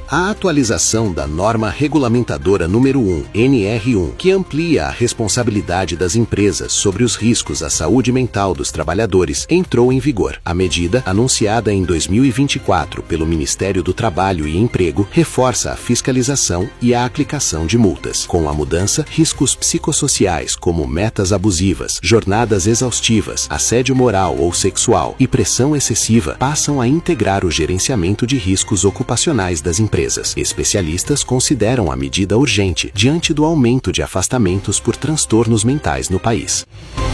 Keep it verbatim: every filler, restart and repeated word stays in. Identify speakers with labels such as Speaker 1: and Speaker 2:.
Speaker 1: A atualização da norma regulamentadora número um, N R um, que amplia a responsabilidade das empresas sobre os riscos à saúde mental dos trabalhadores, entrou em vigor. A medida, anunciada em dois mil e vinte e quatro pelo Ministério do Trabalho e Emprego, reforça a fiscalização e a aplicação de multas. Com a mudança, riscos psicossociais como metas abusivas, jornadas exaustivas, assédio moral ou sexual e pressão excessiva passam a integrar o gerenciamento de riscos ocupacionais das empresas. Especialistas consideram a medida urgente diante do aumento de afastamentos por transtornos mentais no país.